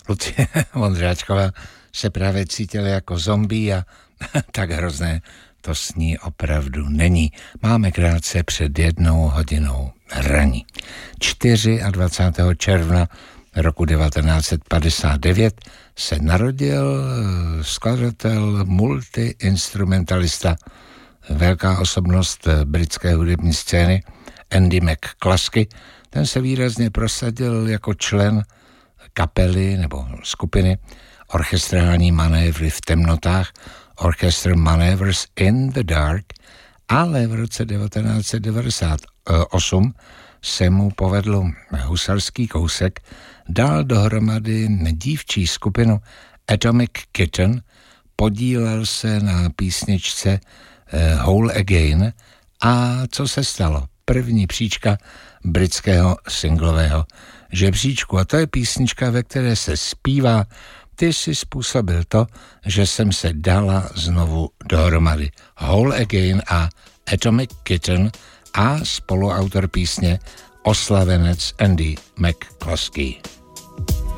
Lucie Vondráčková se právě cítila jako zombie a tak hrozné to s ní opravdu není. Máme krátce před 1:00 raní. 24. června roku 1959 se narodil skladatel, multiinstrumentalista, velká osobnost britské hudební scény Andy McCluskey. Ten se výrazně prosadil jako člen kapely nebo skupiny Orchestrální manévry v temnotách, Orchestral Maneuvers in the Dark, ale v roce 1998 se mu povedl husarský kousek, dal dohromady dívčí skupinu Atomic Kitten, podílel se na písničce Whole Again a co se stalo? První příčka britského singlového žebříčku a to je písnička, ve které se zpívá: Ty jsi způsobil to, že jsem se dala znovu dohromady. Whole Again a Atomic Kitten a spoluautor písně oslavenec Andy McCluskey.